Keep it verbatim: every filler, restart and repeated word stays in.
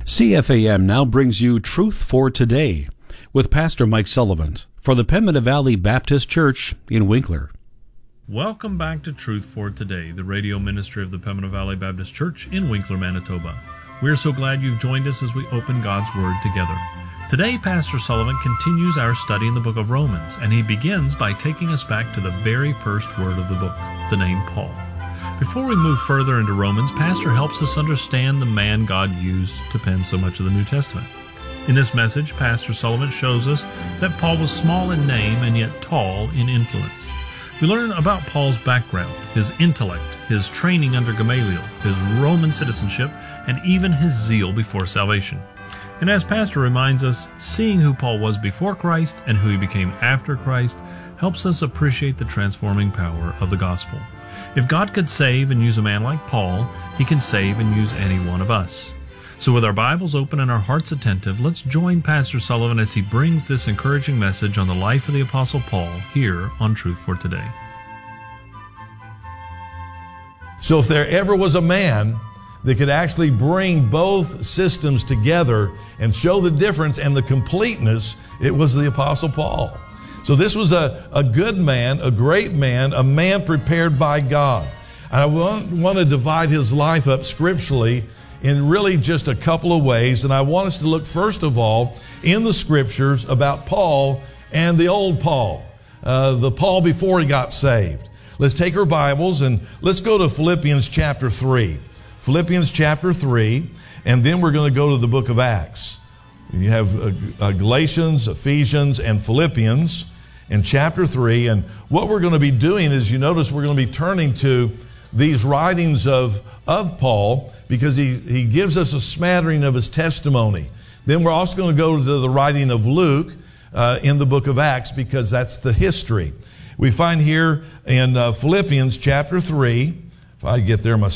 C F A M now brings you Truth for Today with Pastor Mike Sullivan for the Pembina Valley Baptist Church in Winkler. Welcome back to Truth for Today, the radio ministry of the Pembina Valley Baptist Church in Winkler, Manitoba. We're so glad you've joined us as we open God's Word together. Today, Pastor Sullivan continues our study in the book of Romans, and he begins by taking us back to the very first word of the book, the name Paul. Before we move further into Romans, Pastor helps us understand the man God used to pen so much of the New Testament. In this message, Pastor Sullivan shows us that Paul was small in name and yet tall in influence. We learn about Paul's background, his intellect, his training under Gamaliel, his Roman citizenship, and even his zeal before salvation. And as Pastor reminds us, seeing who Paul was before Christ and who he became after Christ helps us appreciate the transforming power of the gospel. If God could save and use a man like Paul, he can save and use any one of us. So with our Bibles open and our hearts attentive, let's join Pastor Sullivan as he brings this encouraging message on the life of the Apostle Paul here on Truth for Today. So if there ever was a man that could actually bring both systems together and show the difference and the completeness, it was the Apostle Paul. So this was a, a good man, a great man, a man prepared by God. And I want, want to divide his life up scripturally in really just a couple of ways. And I want us to look first of all in the scriptures about Paul and the old Paul, uh, the Paul before he got saved. Let's take our Bibles and let's go to Philippians chapter three. Philippians chapter three, and then we're going to go to the book of Acts. You have uh, uh, Galatians, Ephesians, and Philippians in chapter three. And what we're going to be doing is, you notice we're going to be turning to these writings of, of Paul because he, he gives us a smattering of his testimony. Then we're also going to go to the writing of Luke uh, in the book of Acts because that's the history. We find here in uh, Philippians chapter three, if I get there myself,